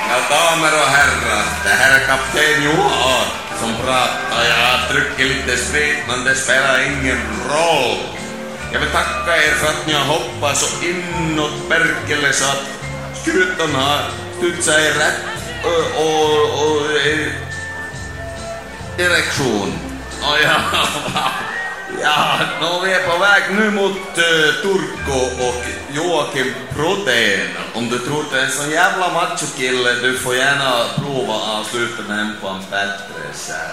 Ja, damer och herrar, det här är kapten Johan som pratar. Jag trycker lite sprit, men det spelar ingen roll. Jag vill tacka er för att ni har hoppat så inåt Berkele så att skutan har studsat i rätt och direktion. Ja, vi är på väg nu mot Turku och Joakim Protein. Om du tror att du är en sån jävla machokille, du får gärna prova att sluta med en på en bättre så här.